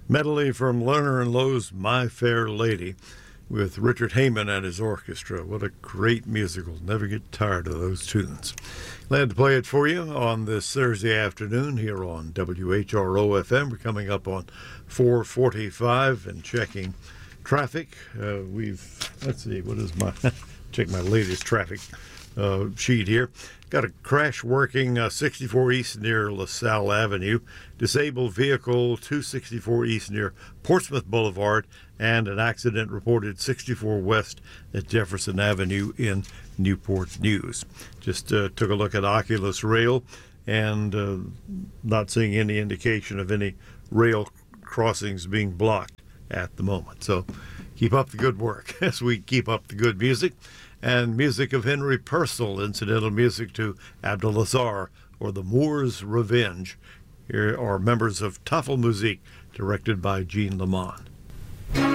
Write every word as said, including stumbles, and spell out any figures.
Medley from Lerner and Lowe's My Fair Lady with Richard Heyman and his orchestra. What a great musical. Never get tired of those tunes. Glad to play it for you on this Thursday afternoon here on W H R O F M. We're coming up on four forty-five and checking traffic. Uh, we've, let's see, what is my, check my latest traffic uh, sheet here. Got a crash working uh, sixty-four East near LaSalle Avenue, disabled vehicle two sixty-four East near Portsmouth Boulevard, and an accident reported sixty-four West at Jefferson Avenue in Newport News. Just uh, took a look at Oculus Rail and uh, not seeing any indication of any rail crossings being blocked at the moment. So keep up the good work as we keep up the good music. And music of Henry Purcell, incidental music to Abdul-Azhar or The Moor's Revenge. Here are members of Tafelmusik, directed by Jean Lamont.